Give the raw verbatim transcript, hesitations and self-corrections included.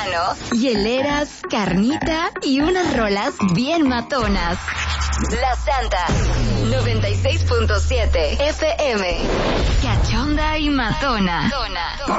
verano, hieleras, carnita y unas rolas bien matonas. La Santa, noventa y seis punto siete F M. Cachonda y matona.